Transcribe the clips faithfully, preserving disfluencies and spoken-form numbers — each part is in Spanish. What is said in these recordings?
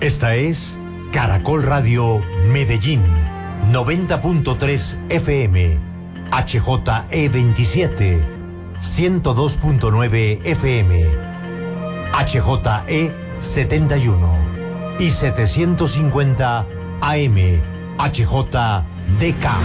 Esta es Caracol Radio Medellín, noventa punto tres F M, H J E veintisiete, ciento dos punto nueve F M, H J E setenta y uno y setecientos cincuenta A M, H J D K.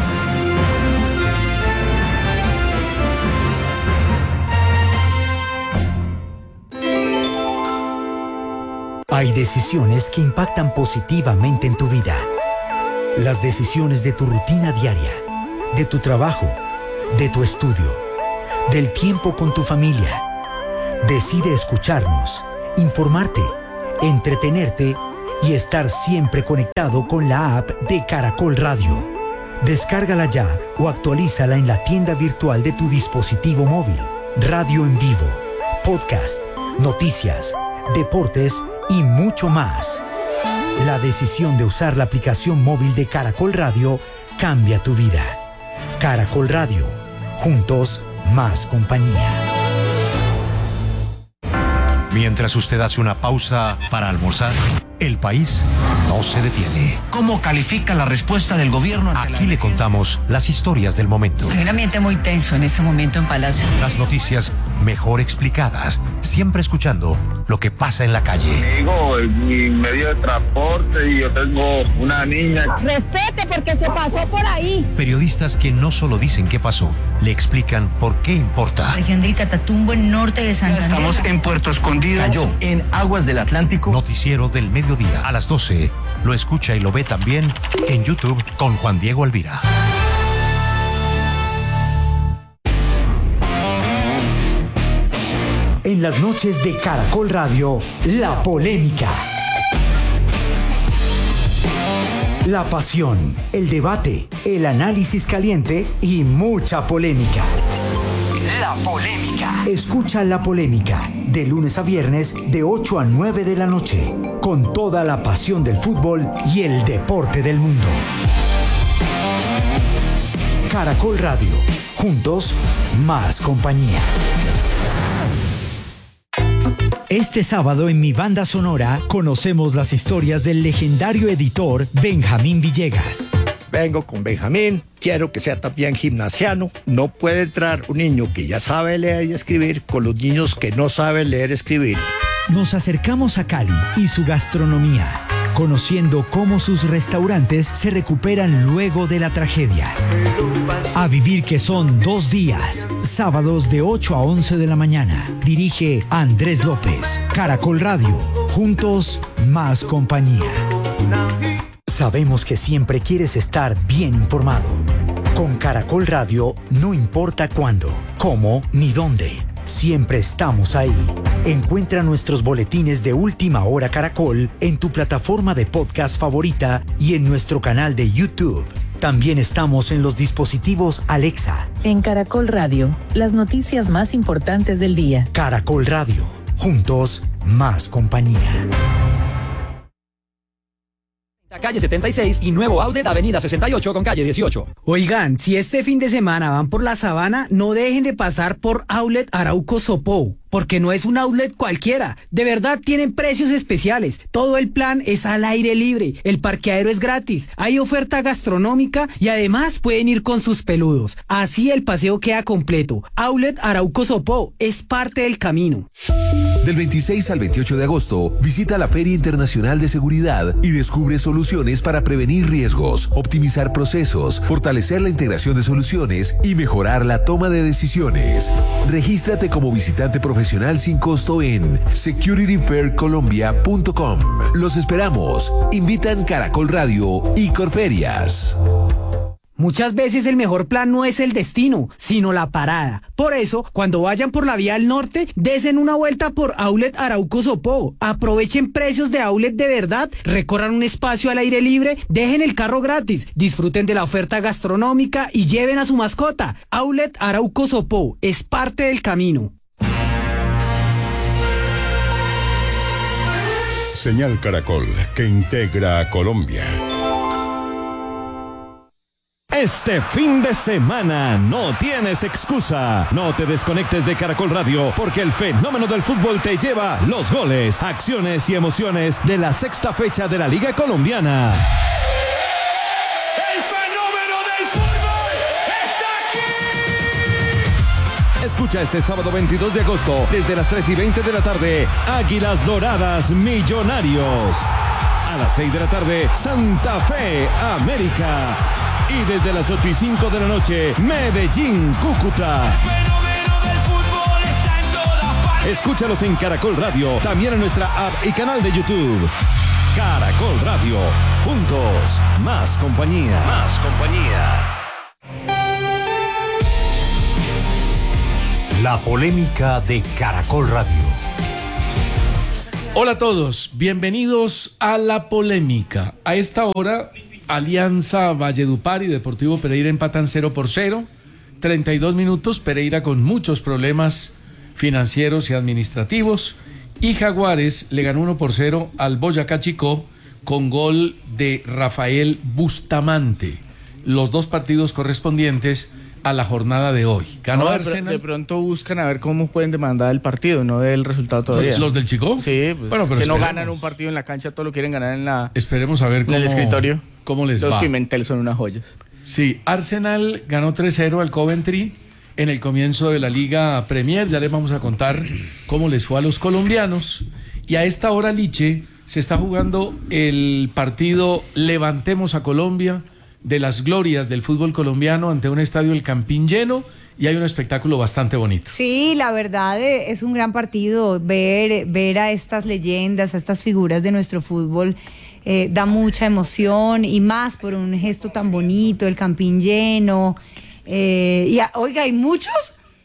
Hay decisiones que impactan positivamente en tu vida. Las decisiones de tu rutina diaria, de tu trabajo, de tu estudio, del tiempo con tu familia. Decide escucharnos, informarte, entretenerte y estar siempre conectado con la app de Caracol Radio. Descárgala ya o actualízala en la tienda virtual de tu dispositivo móvil. Radio en vivo, podcast, noticias, deportes y mucho más. La decisión de usar la aplicación móvil de Caracol Radio cambia tu vida. Caracol Radio, juntos más compañía. Mientras usted hace una pausa para almorzar, el país no se detiene. ¿Cómo califica la respuesta del gobierno? Aquí le contamos las historias del momento. Hay un ambiente muy tenso en este momento en Palacio. Las noticias mejor explicadas, siempre escuchando lo que pasa en la calle. Mi hijo es mi medio de transporte y yo tengo una niña. Respete porque se pasó por ahí. Periodistas que no solo dicen qué pasó, le explican por qué importa. Región del Catatumbo, en norte de Santander. Estamos en Puerto Escondido. Cayó en aguas del Atlántico. Noticiero del mediodía a las doce. Lo escucha y lo ve también en YouTube con Juan Diego Alvira. En las noches de Caracol Radio, la polémica. La pasión, el debate, el análisis caliente y mucha polémica. La polémica. Escucha La Polémica, de lunes a viernes, de ocho a nueve de la noche, con toda la pasión del fútbol y el deporte del mundo. Caracol Radio, juntos, más compañía. Este sábado en Mi Banda Sonora conocemos las historias del legendario editor Benjamín Villegas. Vengo con Benjamín, quiero que sea también gimnasiano. No puede entrar un niño que ya sabe leer y escribir con los niños que no saben leer y escribir. Nos acercamos a Cali y su gastronomía, conociendo cómo sus restaurantes se recuperan luego de la tragedia. A vivir que son dos días, sábados de ocho a once de la mañana. Dirige Andrés López. Caracol Radio, juntos, más compañía. Sabemos que siempre quieres estar bien informado. Con Caracol Radio, no importa cuándo, cómo ni dónde. Siempre estamos ahí. Encuentra nuestros boletines de Última Hora Caracol en tu plataforma de podcast favorita y en nuestro canal de YouTube. También estamos en los dispositivos Alexa. En Caracol Radio, las noticias más importantes del día. Caracol Radio, juntos, más compañía. Calle setenta y seis y nuevo outlet Avenida sesenta y ocho con calle dieciocho. Oigan, si este fin de semana van por la Sabana, no dejen de pasar por Outlet Arauco Sopó, porque no es un outlet cualquiera. De verdad tienen precios especiales. Todo el plan es al aire libre. El parqueadero es gratis. Hay oferta gastronómica y además pueden ir con sus peludos. Así el paseo queda completo. Outlet Arauco Sopó es parte del camino. Del veintiséis al veintiocho de agosto, visita la Feria Internacional de Seguridad y descubre soluciones para prevenir riesgos, optimizar procesos, fortalecer la integración de soluciones y mejorar la toma de decisiones. Regístrate como visitante profesional sin costo en security fair colombia punto com. Los esperamos. Invitan Caracol Radio y Corferias. Muchas veces el mejor plan no es el destino, sino la parada. Por eso, cuando vayan por la vía al norte, desen una vuelta por Outlet Arauco Sopó. Aprovechen precios de outlet de verdad, recorran un espacio al aire libre, dejen el carro gratis, disfruten de la oferta gastronómica y lleven a su mascota. Outlet Arauco Sopó es parte del camino. Señal Caracol, que integra a Colombia. Este fin de semana no tienes excusa. No te desconectes de Caracol Radio porque el fenómeno del fútbol te lleva los goles, acciones y emociones de la sexta fecha de la Liga Colombiana. ¡El fenómeno del fútbol está aquí! Escucha este sábado veintidós de agosto desde las tres y veinte de la tarde Águilas Doradas Millonarios. A las seis de la tarde Santa Fe América. Y desde las ocho y cinco de la noche, Medellín, Cúcuta. El fenómeno del fútbol está en todas partes. Escúchalos en Caracol Radio, también en nuestra app y canal de YouTube. Caracol Radio, juntos, más compañía. Más compañía. La polémica de Caracol Radio. Hola a todos, bienvenidos a La Polémica. A esta hora, Alianza Valledupar y Deportivo Pereira empatan cero por cero, treinta y dos minutos, Pereira con muchos problemas financieros y administrativos, y Jaguares le ganó uno por cero al Boyacá Chicó con gol de Rafael Bustamante. Los dos partidos correspondientes a la jornada de hoy. Ganó no, de, Arsenal. de pronto buscan a ver cómo pueden demandar el partido, no del resultado todavía. ¿Los del Chicó? Sí, pues bueno, pero que no esperemos. ganan un partido en la cancha, todo lo quieren ganar en la Esperemos a ver cómo, en el escritorio. cómo les Los va. Pimentel son unas joyas. Sí, Arsenal ganó tres cero al Coventry en el comienzo de la Liga Premier. Ya les vamos a contar cómo les fue a los colombianos. Y a esta hora, Liche, se está jugando el partido Levantemos a Colombia, de las glorias del fútbol colombiano, ante un estadio El Campín lleno, y hay un espectáculo bastante bonito. Sí, la verdad eh, es un gran partido. Ver, ver a estas leyendas, a estas figuras de nuestro fútbol, eh, da mucha emoción, y más por un gesto tan bonito, El Campín lleno. Eh, y a, oiga, hay muchos,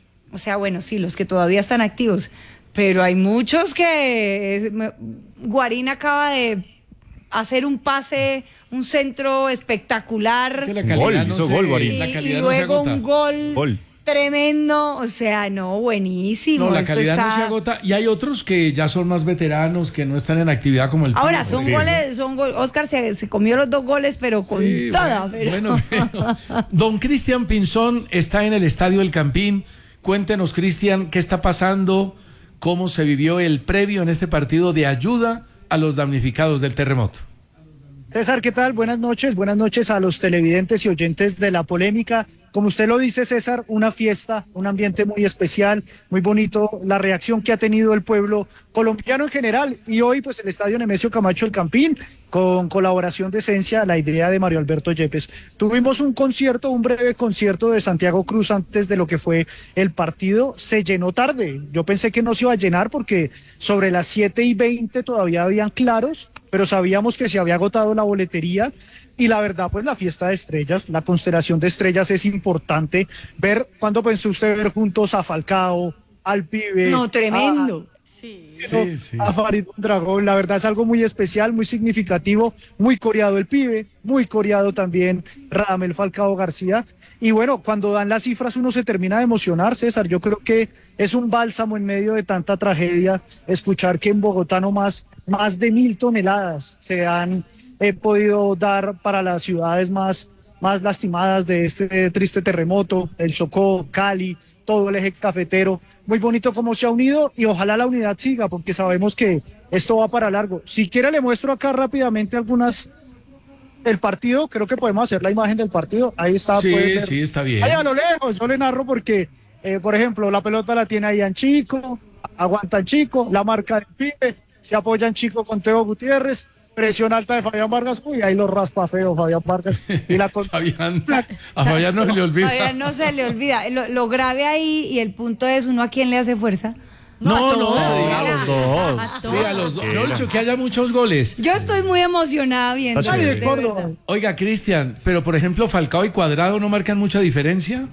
o sea, bueno, sí, los que todavía están activos, pero hay muchos que... Me, Guarín acaba de hacer un pase, un centro espectacular. Que la calidad gol, no hizo se, gol, Guarín. la Y, calidad y no se luego agota. un gol, Gol. tremendo, o sea, no, buenísimo. No, la esto calidad no está- se agota, y hay otros que ya son más veteranos, que no están en actividad como el Ahora, Pino, son por ejemplo. goles, son goles. Oscar se, se comió los dos goles, pero con Sí, toda. bueno, pero- bueno, pero- Don Cristian Pinzón está en el Estadio El Campín. Cuéntenos, Cristian, qué está pasando, cómo se vivió el previo en este partido de ayuda a los damnificados del terremoto. César, ¿qué tal? Buenas noches, buenas noches a los televidentes y oyentes de La Polémica. Como usted lo dice, César, una fiesta, un ambiente muy especial, muy bonito, la reacción que ha tenido el pueblo colombiano en general, y hoy pues el Estadio Nemesio Camacho El Campín, con colaboración de Esencia, la idea de Mario Alberto Yepes. Tuvimos un concierto, un breve concierto de Santiago Cruz antes de lo que fue el partido. Se llenó tarde, yo pensé que no se iba a llenar porque sobre las siete y veinte todavía habían claros, pero sabíamos que se había agotado la boletería. Y la verdad, pues la fiesta de estrellas, la constelación de estrellas es importante. Ver, ¿cuándo pensó usted ver juntos a Falcao, al Pibe? No, tremendo. A, Sí, sí. a Farid Mondragón? La verdad es algo muy especial, muy significativo, muy coreado el Pibe, muy coreado también Radamel Falcao García. Y bueno, cuando dan las cifras uno se termina de emocionar, César. Yo creo que es un bálsamo en medio de tanta tragedia escuchar que en Bogotá no más, más de mil toneladas se han he podido dar para las ciudades más, más lastimadas de este triste terremoto, el Chocó, Cali, todo el eje cafetero. Muy bonito cómo se ha unido, y ojalá la unidad siga, porque sabemos que esto va para largo. Si quiere le muestro acá rápidamente algunas, el partido, creo que podemos hacer la imagen del partido, ahí está. Sí, pueden ver. sí, está bien. Ahí a lo lejos, yo le narro porque, eh, por ejemplo, la pelota la tiene ahí en Chico, aguantan Chico, la marca del Pibe, se apoyan Chico con Teo Gutiérrez, presión alta de Fabián Vargas, uy, ahí lo raspa feo Fabián Vargas. Y la con... Fabián, a Fabián no se le olvida. Fabián no se le olvida. Lo, lo grave ahí, y el punto es, uno a quién le hace fuerza. No, a no, todos. se diga a los dos. A Sí, a los dos. Sí, No he dicho que haya muchos goles. Yo estoy muy emocionada viendo. Ay, de de Córdoba. verdad. Oiga, Cristian, pero por ejemplo, Falcao y Cuadrado no marcan mucha diferencia.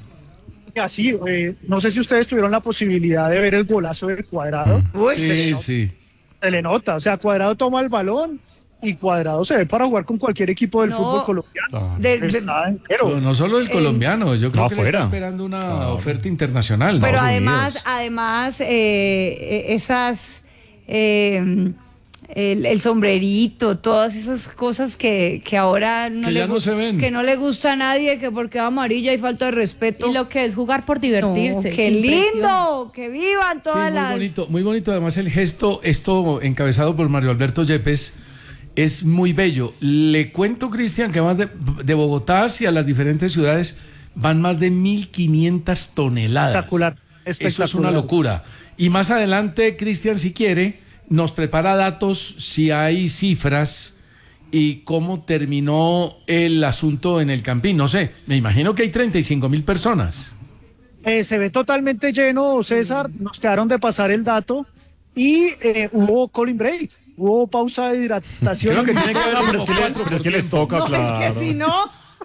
Así, eh, no sé si ustedes tuvieron la posibilidad de ver el golazo de Cuadrado. Uy, Sí, sí. Se le nota, o sea, Cuadrado toma el balón y Cuadrado se ve para jugar con cualquier equipo del No. fútbol colombiano. de- de- Está entero. No, no solo el Eh, colombiano, yo creo no, que le está afuera. esperando una Claro. oferta internacional. Pero Estados además, Unidos. además, eh, eh, esas, eh, El, el sombrerito, todas esas cosas que, que ahora no, que le, ya no se ven. Que no le gusta a nadie, que porque es amarilla hay falta de respeto. Y lo que es jugar por divertirse. No, ¡qué lindo! ¡Que vivan todas sí, muy las... bonito, muy bonito. Además el gesto, esto encabezado por Mario Alberto Yepes, es muy bello. Le cuento, Cristian, que más de, de Bogotá hacia las diferentes ciudades van más de mil quinientas toneladas. Espectacular, espectacular. Eso es una locura. Y más adelante, Cristian, si quiere, nos prepara datos, si hay cifras y cómo terminó el asunto en el Campín. No sé, me imagino que hay treinta y cinco mil personas. Eh, se ve totalmente lleno, César. Nos quedaron de pasar el dato y eh, hubo cooling break, hubo pausa de hidratación. Creo que tiene que haber, no, pero es que, le, pero es que les toca, no, claro. es que si no...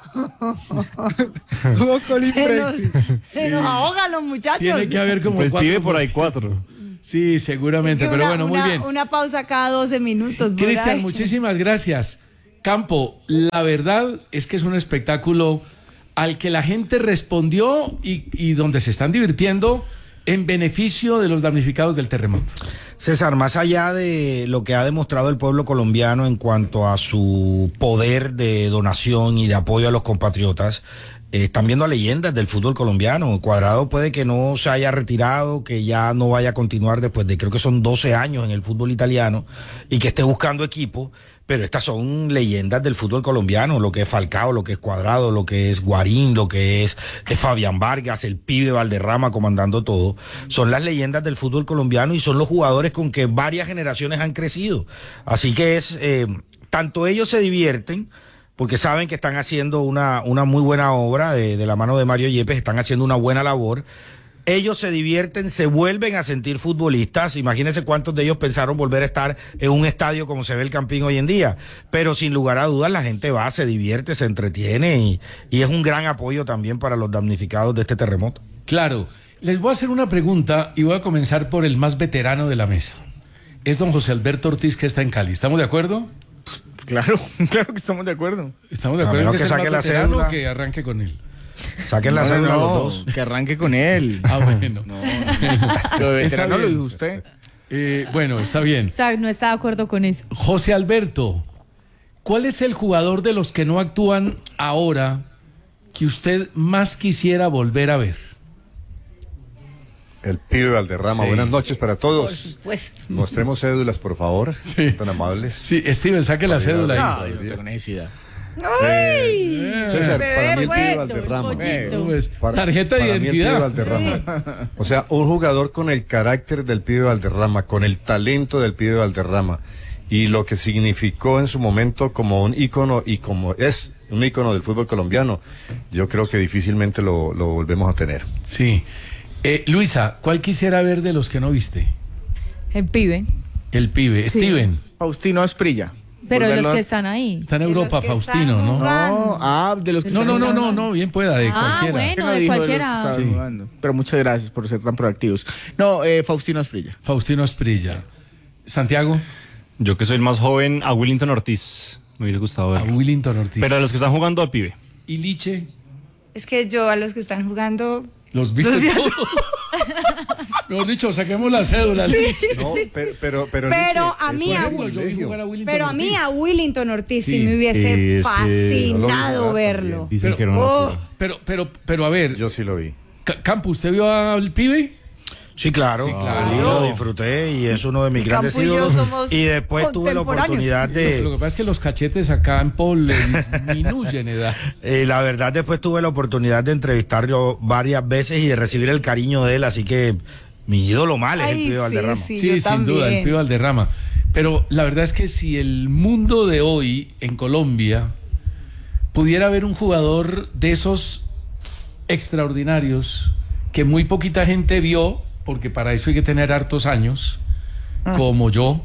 hubo cooling se break. nos, se Sí. nos ahogan los muchachos. Tiene que haber como Pues cuatro. pide por ahí cuatro. Sí, seguramente, Una- pero bueno, muy una- bien. Una pausa cada doce minutos. por Cristian, ahí. muchísimas gracias. Campo, la verdad es que es un espectáculo al que la gente respondió y, y donde se están divirtiendo en beneficio de los damnificados del terremoto. César, más allá de lo que ha demostrado el pueblo colombiano en cuanto a su poder de donación y de apoyo a los compatriotas, eh, están viendo a leyendas del fútbol colombiano. Cuadrado puede que no se haya retirado, que ya no vaya a continuar después de, creo que son doce años en el fútbol italiano, y que esté buscando equipo, pero estas son leyendas del fútbol colombiano, lo que es Falcao, lo que es Cuadrado, lo que es Guarín, lo que es, es Fabián Vargas, el pibe Valderrama comandando todo. Son las leyendas del fútbol colombiano y son los jugadores con que varias generaciones han crecido. Así que es, eh, tanto ellos se divierten, porque saben que están haciendo una, una muy buena obra de, de la mano de Mario Yepes, están haciendo una buena labor. Ellos se divierten, se vuelven a sentir futbolistas. Imagínense cuántos de ellos pensaron volver a estar en un estadio como se ve el Campín hoy en día. Pero sin lugar a dudas la gente va, se divierte, se entretiene y, y es un gran apoyo también para los damnificados de este terremoto. Claro, les voy a hacer una pregunta y voy a comenzar por el más veterano de la mesa. Es don José Alberto Ortiz, que está en Cali. ¿Estamos de acuerdo? Claro, claro que estamos de acuerdo. Estamos de A acuerdo menos que, que es el saque más la veterano, cédula. que arranque con él. Saquen la No, cédula no, los dos. que arranque con él. Ah, bueno. No, lo de Está veterano lo bien. dijo usted. Eh, bueno, está bien. O sea, no está de acuerdo con eso. José Alberto, ¿cuál es el jugador de los que no actúan ahora que usted más quisiera volver a ver? El pibe Valderrama. Sí. Buenas noches para Por todos. supuesto. Mostremos cédulas, por favor. Sí. Tan amables. Sí, Steven, saque la cédula ahí. No, yo no tengo necesidad. ¡Ay! César, Bebé, para mí el pibe pues, Valderrama. Eh, pues, Para- tarjeta de para mí el pibe identidad. Valderrama. O sea, un jugador con el carácter del pibe Valderrama, con el talento del pibe Valderrama y lo que significó en su momento como un ícono y como es un ícono del fútbol colombiano, yo creo que difícilmente lo, lo volvemos a tener. Sí. Eh, Luisa, ¿cuál quisiera ver de los que no viste? El pibe. El pibe. Sí. Steven. Faustino Asprilla. Pero Volverlo los a- que están ahí. Está en De los Europa, que Faustino, están ¿no? jugando. No, ah, de los que No, no, están no, no, jugando. no, bien pueda, de Ah, cualquiera. bueno. Que no de dijo de los cualquiera. que estaban Sí. jugando. Pero muchas gracias por ser tan proactivos. No, eh, Faustino Asprilla. Faustino Asprilla. Santiago. Yo que soy el más joven, a Willington Ortiz. Me hubiese gustado A verlo. Willington Ortiz. Pero de los que están jugando al pibe. ¿Y Liche? Es que yo a los que están jugando... ¿Los viste Los vi a todos? Mejor dicho, saquemos la cédula, Liche. No, pero, pero, pero, Pero Liche, a es mí, un a- Yo vi privilegio. jugar a Willington Pero a mí, Ortiz. a Willington Ortiz sí, Sí. me hubiese Es que fascinado no lo vi verlo. Dicen Pero- que era una Oh. locura. Pero, pero, pero a ver, Yo sí lo vi. C- Campo, ¿usted vio al pibe? Sí, claro, Sí, claro. y lo disfruté y es uno de mis Y grandes Campo y yo ídolos. somos Y después tuve la contemporáneos. oportunidad Lo, de... lo que pasa es que los cachetes a Campo le disminuyen edad. Eh, la verdad, después tuve la oportunidad de entrevistarlo varias veces y de recibir el cariño de él, así que mi ídolo mal es el Ay, pibe sí, Valderrama. sí. Sí, yo sin también. duda, el pibe Valderrama. Pero la verdad es que si el mundo de hoy en Colombia pudiera haber un jugador de esos extraordinarios que muy poquita gente vio, porque para eso hay que tener hartos años, como yo,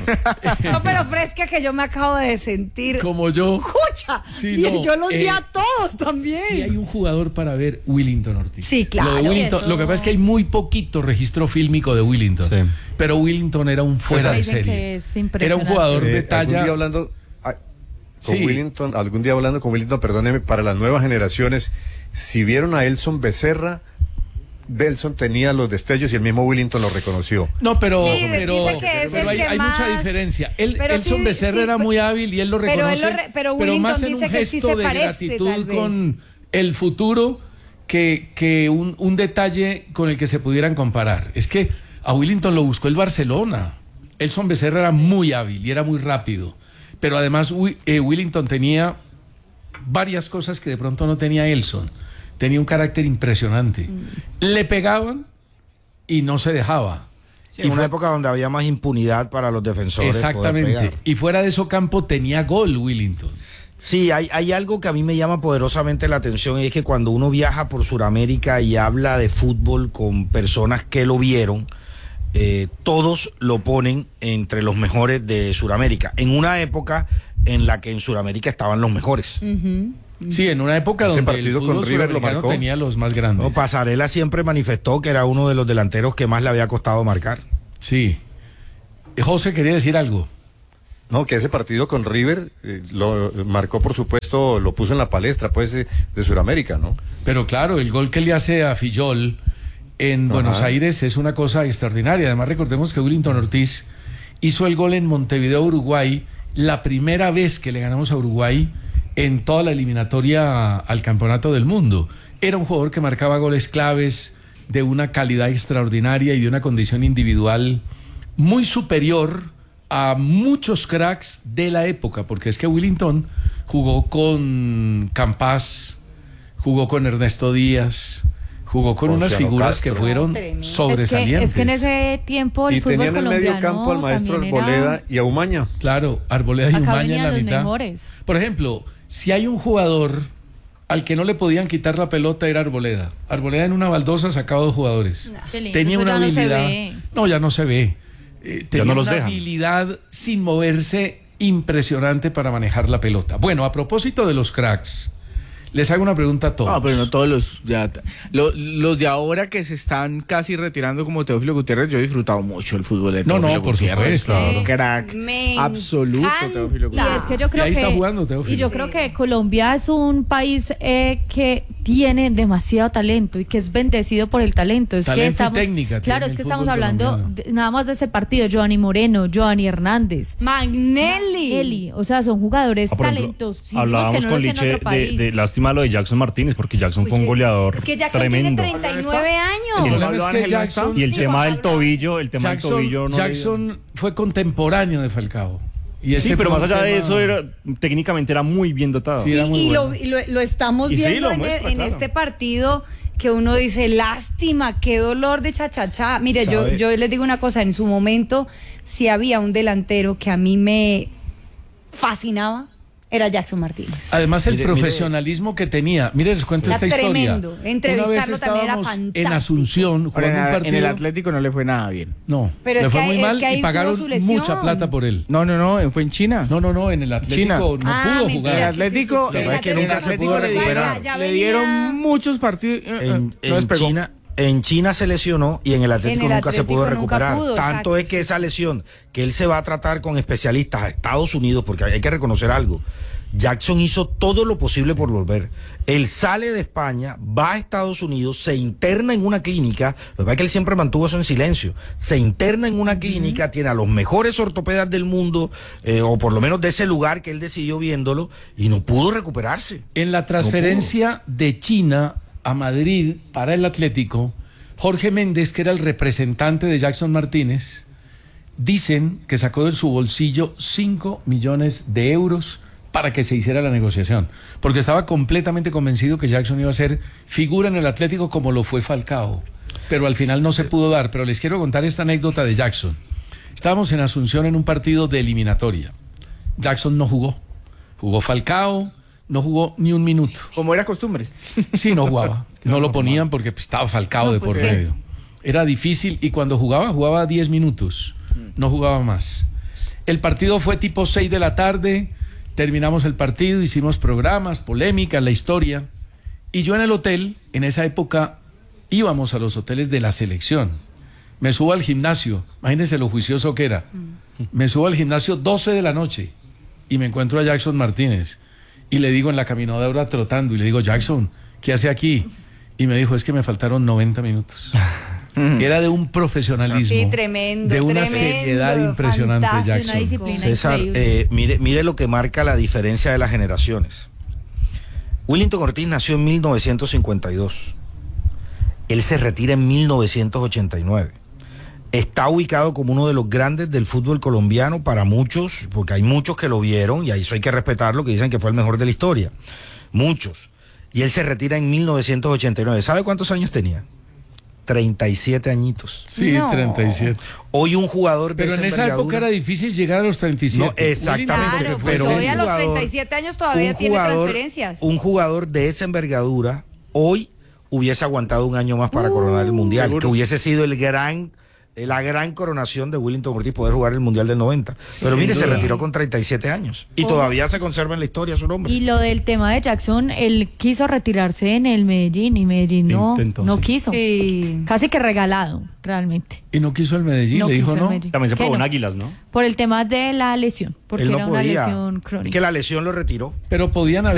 No, pero fresca que yo me acabo de sentir. como yo. ¡Escucha! Sí, y no, yo los vi eh, a todos también. Si hay un jugador para ver, Willington Ortiz. Sí, claro. Lo, de Willington- Eso. lo que pasa es que hay muy poquito registro fílmico de Willington. Sí. Pero Willington era un fuera de Dicen serie. que es Era un impresionante. jugador de Eh, algún talla. día hablando ah, con Sí. Willington, algún día hablando con Willington, perdóneme, para las nuevas generaciones, si vieron a Elson Becerra, Delson tenía los destellos y el mismo Willington lo reconoció. No, pero, Sí, pero, dice que es pero el hay, que hay mucha más- diferencia. Él, Pero Elson sí, Becerra sí, era pe- muy hábil y él lo pero él reconoce, lo re- pero Willington más en un dice que sí gesto se de parece, gratitud tal vez. con el futuro que, que un, un detalle con el que se pudieran comparar. Es que a Willington lo buscó el Barcelona. Elson Becerra era muy hábil y era muy rápido. Pero además Wi- eh, Willington tenía varias cosas que de pronto no tenía Elson. Tenía un carácter impresionante. Le pegaban y no se dejaba. Sí, en una época donde había más impunidad para los defensores. poder Exactamente. pegar. Y fuera de eso campo tenía gol Willington. Sí, hay, hay algo que a mí me llama poderosamente la atención y es que cuando uno viaja por Sudamérica y habla de fútbol con personas que lo vieron, eh, todos lo ponen entre los mejores de Sudamérica, en una época en la que en Sudamérica estaban los mejores. Ujú. Sí, en una época Ese donde partido el con fútbol River lo sudamericano marcó. tenía los más grandes. No, Pasarela siempre manifestó que era uno de los delanteros que más le había costado marcar. Sí. José quería decir algo. No, que ese partido con River eh, lo marcó, por supuesto, lo puso en la palestra, pues, de, de Sudamérica, ¿no? Pero claro, el gol que le hace a Fillol en Ajá. Buenos Aires es una cosa extraordinaria. Además, recordemos que Willington Ortiz hizo el gol en Montevideo, Uruguay, la primera vez que le ganamos a Uruguay en toda la eliminatoria al Campeonato del Mundo. Era un jugador que marcaba goles claves, de una calidad extraordinaria y de una condición individual muy superior a muchos cracks de la época, porque es que Willington jugó con Campas, jugó con Ernesto Díaz, jugó con unas Ponciano figuras Castro. que fueron sobresalientes. Es que, es que en ese tiempo el Y fútbol tenía en el colombiano medio campo al maestro también era- Arboleda y a Umaña. Claro, Arboleda y Acá Umaña en venían la los mitad. mejores. Por ejemplo, si hay un jugador al que no le podían quitar la pelota era Arboleda. Arboleda en una baldosa sacaba dos jugadores. Qué lindo, Tenía eso una ya no se habilidad. ve. No, ya no se ve. Eh, tenía no los una dejan. habilidad sin moverse impresionante para manejar la pelota. Bueno, a propósito de los cracks, les hago una pregunta a todos. No, pero no todos los ya lo- los de ahora que se están casi retirando como Teófilo Gutiérrez. Yo he disfrutado mucho el fútbol de No, Teófilo no, por Gutiérrez. supuesto. Crack Me absoluto encanta. Teófilo Y Gutiérrez. es que yo creo ahí que está jugando Teófilo. y yo creo que Colombia es un país eh, que tiene demasiado talento y que es bendecido por el talento. Es Talento que y estamos, técnica claro, tiene es el que estamos fútbol hablando colombiano. de- nada más de ese partido. Giovanni Moreno, Giovanni Hernández, Magnelli. Eli, o sea, son jugadores Ah, por ejemplo, talentosísimos que hablábamos no con los tiene Liche en otro de, país. de lástima lo de Jackson Martínez, porque Jackson fue un goleador Es que Jackson tremendo. tiene treinta y nueve El años. problema es que Jackson, Y el Sí, tema Juan del Pablo. tobillo, el tema Jackson, del tobillo no le- Jackson fue contemporáneo de Falcao. Y ese Sí, pero fue más un allá de tema- eso, era, técnicamente era muy bien dotado. Sí, Y, era muy y lo, bueno. y lo- lo estamos Y sí, viendo lo en, muestra, en claro. este partido que uno dice, lástima, qué dolor de chachachá. Mire, yo, ¿Sabe? yo les digo una cosa, en su momento, si había un delantero que a mí me fascinaba, era Jackson Martínez. Además, el Mire, mire. profesionalismo que tenía. Mire, les cuento Era esta historia. tremendo. Una vez Entrevistarlo también era estábamos en fantástico. Asunción Ahora, jugando un en, en partido. el Atlético no le fue nada bien. No, Pero le es fue que muy ahí- es mal que ahí y tuvo pagaron su lesión. mucha plata por él. No, no, no, fue en China. No, no, no, en el Atlético China. no Ah, pudo mentira, jugar. El sí, Atlético, sí, sí. Lo que pasa es que El nunca se Atlético pudo le- recuperar. ya- ya le venía- dieron muchos partidos. eh, eh, En, no en despegó. China, en China se lesionó y en el Atlético En el nunca se pudo Atlético nunca recuperar. pudo, Tanto exacto. es que esa lesión que él se va a tratar con especialistas a Estados Unidos, porque hay que reconocer algo. Jackson hizo todo lo posible por volver. Él sale de España, va a Estados Unidos, se interna en una clínica. Lo que pasa es que él siempre mantuvo eso en silencio. Se interna en una clínica, tiene a los mejores ortopedas del mundo, eh, o por lo menos de ese lugar que él decidió viéndolo, y no pudo recuperarse. En la transferencia de China a Madrid para el Atlético, Jorge Méndez, que era el representante de Jackson Martínez, dicen que sacó de su bolsillo cinco millones de euros para que se hiciera la negociación, porque estaba completamente convencido que Jackson iba a ser figura en el Atlético como lo fue Falcao, pero al final no se pudo dar. Pero les quiero contar esta anécdota de Jackson. Estábamos en Asunción en un partido de eliminatoria. Jackson no jugó, jugó Falcao, no jugó ni un minuto. Como era costumbre. Sí, no jugaba, no lo ponían porque pues, estaba Falcao No, de pues, por ¿qué? medio. Era difícil y cuando jugaba, jugaba diez minutos, no jugaba más. El partido fue tipo seis de la tarde, terminamos el partido, hicimos programas, polémicas, la historia. Y yo en el hotel, en esa época, íbamos a los hoteles de la selección. Me subo al gimnasio, imagínense lo juicioso que era. Me subo al gimnasio doce de la noche y me encuentro a Jackson Martínez. Y le digo en la caminadora trotando, y le digo, Jackson, ¿qué hace aquí? y me dijo, es que me faltaron noventa minutos. Era de un profesionalismo, sí, tremendo, de una tremendo, seriedad impresionante, Jackson. Una disciplina César, increíble. eh, mire, mire lo que marca la diferencia de las generaciones. Willington Ortiz nació en mil novecientos cincuenta y dos. Él se retira en mil novecientos ochenta y nueve. Está ubicado como uno de los grandes del fútbol colombiano para muchos, porque hay muchos que lo vieron, y ahí eso hay que respetarlo, que dicen que fue el mejor de la historia. Muchos. Y él se retira en mil novecientos ochenta y nueve. ¿Sabe cuántos años tenía? treinta y siete añitos. Sí, no. treinta y siete. Hoy un jugador de Pero en esa época era difícil llegar a los treinta y siete. No, exactamente. Claro, pero pues hoy a los jugador, treinta y siete años todavía tiene jugador, transferencias. Un jugador de esa envergadura hoy hubiese aguantado un año más para uh, coronar el Mundial, seguro. Que hubiese sido el gran, la gran coronación de Willington Ortiz, poder jugar el Mundial del noventa. Pero Sin mire, duda. Se retiró con treinta y siete años y oh. todavía se conserva en la historia su nombre. Y lo del tema de Jackson, él quiso retirarse en el Medellín y Medellín no, Intentó, no sí. quiso. Sí. Casi que regalado, realmente. Y no quiso el Medellín, no le dijo no. También se probó en no? Águilas, ¿no? Por el tema de la lesión, porque él no era podía, una lesión crónica. Es que la lesión lo retiró. Pero podían haber